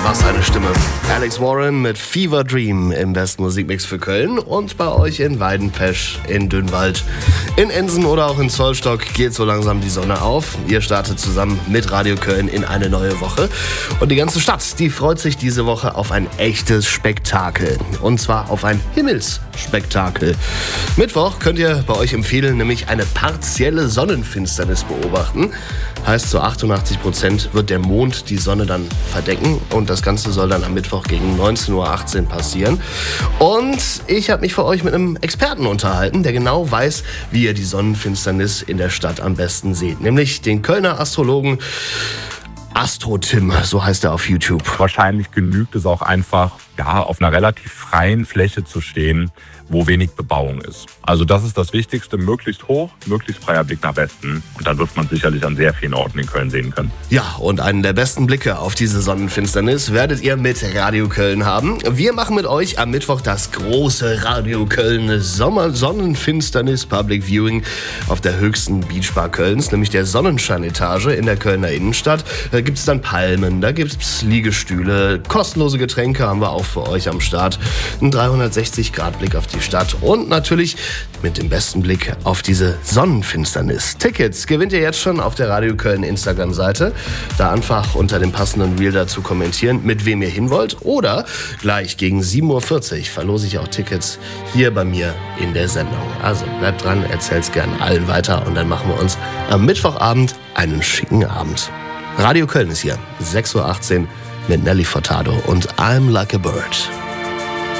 Was eine Stimme. Alex Warren mit Fever Dream im besten Musikmix für Köln und bei euch in Weidenpesch, in Dünnwald, in Ensen oder auch in Zollstock geht so langsam die Sonne auf. Ihr startet zusammen mit Radio Köln in eine neue Woche und die ganze Stadt, die freut sich diese Woche auf ein echtes Spektakel und zwar auf ein Himmelsspektakel. Mittwoch könnt ihr bei euch empfehlen, nämlich eine partielle Sonnenfinsternis beobachten. Heißt, zu 88% wird der Mond die Sonne dann verdecken und das Ganze soll dann am Mittwoch gegen 19.18 Uhr passieren. Und ich habe mich für euch mit einem Experten unterhalten, der genau weiß, wie ihr die Sonnenfinsternis in der Stadt am besten seht. Nämlich den Kölner Astrologen Astro-Tim, so heißt er auf YouTube. Wahrscheinlich genügt es auch einfach, auf einer relativ freien Fläche zu stehen, wo wenig Bebauung ist. Also das ist das Wichtigste, möglichst hoch, möglichst freier Blick nach Westen. Und dann wird man sicherlich an sehr vielen Orten in Köln sehen können. Ja, und einen der besten Blicke auf diese Sonnenfinsternis werdet ihr mit Radio Köln haben. Wir machen mit euch am Mittwoch das große Radio Köln Sonnenfinsternis Public Viewing auf der höchsten Beachbar Kölns, nämlich der Sonnenscheinetage in der Kölner Innenstadt. Da gibt es dann Palmen, da gibt es Liegestühle, kostenlose Getränke haben wir auch für euch am Start. Ein 360-Grad-Blick auf die Stadt und natürlich mit dem besten Blick auf diese Sonnenfinsternis. Tickets gewinnt ihr jetzt schon auf der Radio Köln Instagram-Seite. Da einfach unter dem passenden Reel dazu kommentieren, mit wem ihr hin wollt. Oder gleich gegen 7.40 Uhr verlose ich auch Tickets hier bei mir in der Sendung. Also bleibt dran, erzählt's gern allen weiter und dann machen wir uns am Mittwochabend einen schicken Abend. Radio Köln ist hier, 6.18 Uhr mit Nelly Furtado und I'm Like a Bird.